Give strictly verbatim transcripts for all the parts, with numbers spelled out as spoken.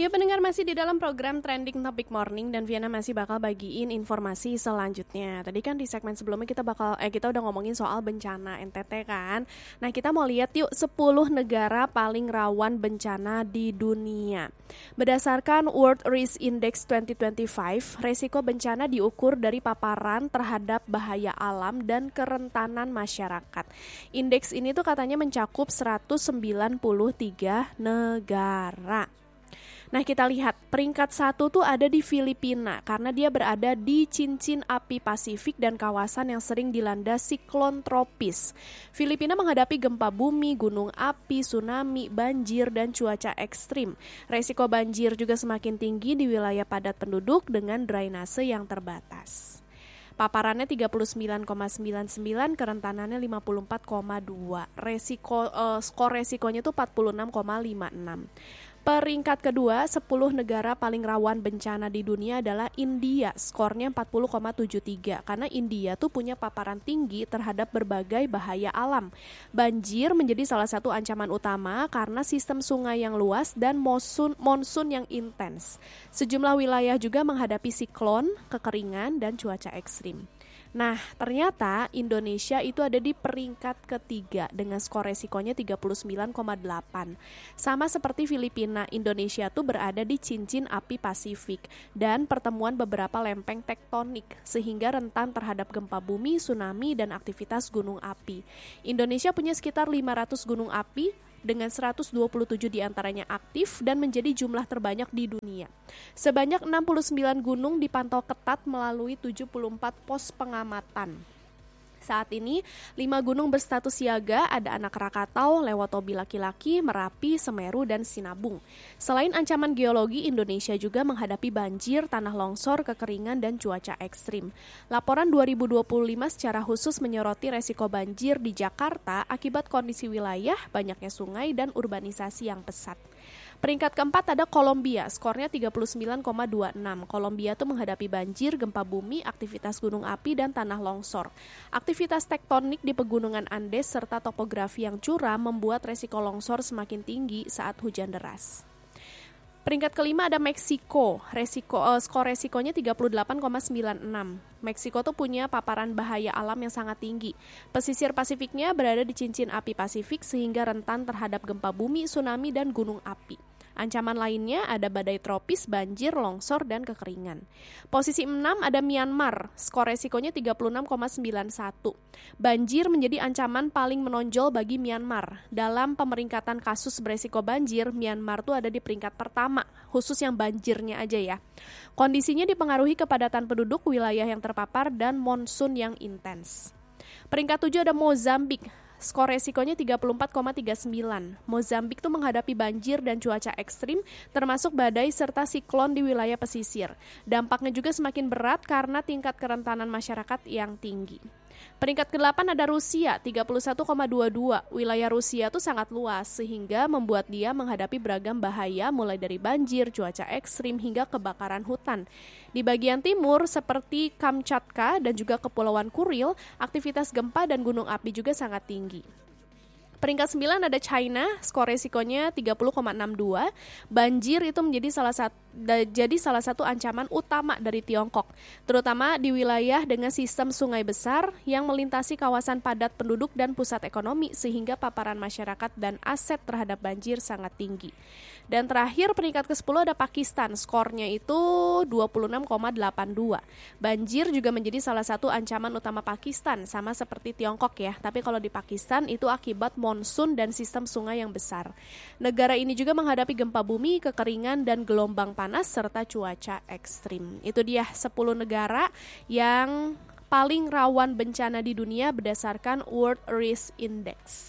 Ya pendengar, masih di dalam program Trending Topic Morning dan Viana masih bakal bagiin informasi selanjutnya. Tadi kan di segmen sebelumnya kita bakal eh kita udah ngomongin soal bencana N T T kan. Nah, kita mau lihat yuk sepuluh negara paling rawan bencana di dunia. Berdasarkan World Risk Index dua ribu dua puluh lima, resiko bencana diukur dari paparan terhadap bahaya alam dan kerentanan masyarakat. Indeks ini tuh katanya mencakup seratus sembilan puluh tiga negara. Nah, kita lihat peringkat satu tuh ada di Filipina karena dia berada di cincin api Pasifik dan kawasan yang sering dilanda siklon tropis. Filipina menghadapi gempa bumi, gunung api, tsunami, banjir, dan cuaca ekstrim. Resiko banjir juga semakin tinggi di wilayah padat penduduk dengan drainase yang terbatas. Paparannya tiga puluh sembilan koma sembilan sembilan, kerentanannya lima puluh empat koma dua. Resiko uh, skor resikonya tuh empat puluh enam koma lima enam. Peringkat kedua, sepuluh negara paling rawan bencana di dunia adalah India, skornya empat puluh koma tujuh tiga, karena India tuh punya paparan tinggi terhadap berbagai bahaya alam. Banjir menjadi salah satu ancaman utama karena sistem sungai yang luas dan monsun, monsun yang intens. Sejumlah wilayah juga menghadapi siklon, kekeringan, dan cuaca ekstrim. Nah, ternyata Indonesia itu ada di peringkat ketiga dengan skor resikonya tiga puluh sembilan koma delapan. Sama seperti Filipina, Indonesia tuh berada di cincin api Pasifik dan pertemuan beberapa lempeng tektonik sehingga rentan terhadap gempa bumi, tsunami, dan aktivitas gunung api. Indonesia punya sekitar lima ratus gunung api dengan seratus dua puluh tujuh diantaranya aktif dan menjadi jumlah terbanyak di dunia. Sebanyak enam puluh sembilan gunung dipantau ketat melalui tujuh puluh empat pos pengamatan. Saat ini, lima gunung berstatus siaga, ada Anak Rakatau, Lewotobi laki-laki, Merapi, Semeru, dan Sinabung. Selain ancaman geologi, Indonesia juga menghadapi banjir, tanah longsor, kekeringan, dan cuaca ekstrim. Laporan dua ribu dua puluh lima secara khusus menyoroti resiko banjir di Jakarta akibat kondisi wilayah, banyaknya sungai, dan urbanisasi yang pesat. Peringkat keempat ada Kolombia, skornya tiga puluh sembilan koma dua enam. Kolombia tuh menghadapi banjir, gempa bumi, aktivitas gunung api, dan tanah longsor. Aktivitas tektonik di pegunungan Andes serta topografi yang curam membuat resiko longsor semakin tinggi saat hujan deras. Peringkat kelima ada Meksiko, resiko, uh, skor resikonya tiga puluh delapan koma sembilan enam. Meksiko tuh punya paparan bahaya alam yang sangat tinggi. Pesisir Pasifiknya berada di cincin api Pasifik sehingga rentan terhadap gempa bumi, tsunami, dan gunung api. Ancaman lainnya ada badai tropis, banjir, longsor, dan kekeringan. Posisi enam ada Myanmar, skor resikonya tiga puluh enam koma sembilan satu. Banjir menjadi ancaman paling menonjol bagi Myanmar. Dalam pemeringkatan kasus beresiko banjir, Myanmar tuh ada di peringkat pertama, khusus yang banjirnya aja ya. Kondisinya dipengaruhi kepadatan penduduk, wilayah yang terpapar, dan monsun yang intens. Peringkat tujuh ada Mozambik. Skor resikonya tiga puluh empat koma tiga sembilan. Mozambik tuh menghadapi banjir dan cuaca ekstrim, termasuk badai serta siklon di wilayah pesisir. Dampaknya juga semakin berat karena tingkat kerentanan masyarakat yang tinggi. Peringkat kedelapan ada Rusia, tiga puluh satu koma dua dua. Wilayah Rusia tuh sangat luas sehingga membuat dia menghadapi beragam bahaya mulai dari banjir, cuaca ekstrim, hingga kebakaran hutan. Di bagian timur seperti Kamchatka dan juga Kepulauan Kuril, aktivitas gempa dan gunung api juga sangat tinggi. Peringkat sembilan ada China, skor resikonya tiga puluh koma enam dua. Banjir itu menjadi salah satu jadi salah satu ancaman utama dari Tiongkok, terutama di wilayah dengan sistem sungai besar yang melintasi kawasan padat penduduk dan pusat ekonomi sehingga paparan masyarakat dan aset terhadap banjir sangat tinggi. Dan terakhir peringkat kesepuluh ada Pakistan, skornya itu dua puluh enam koma delapan dua. Banjir juga menjadi salah satu ancaman utama Pakistan, sama seperti Tiongkok ya, tapi kalau di Pakistan itu akibat monsun dan sistem sungai yang besar. Negara ini juga menghadapi gempa bumi, kekeringan, dan gelombang panas serta cuaca ekstrim. Itu dia sepuluh negara yang paling rawan bencana di dunia berdasarkan World Risk Index.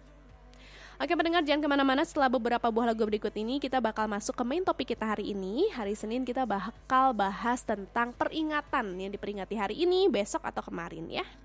Oke pendengar, jangan kemana-mana. Setelah beberapa buah lagu berikut ini kita bakal masuk ke main topik kita hari ini. Hari Senin kita bakal bahas tentang peringatan yang diperingati hari ini, besok, atau kemarin ya.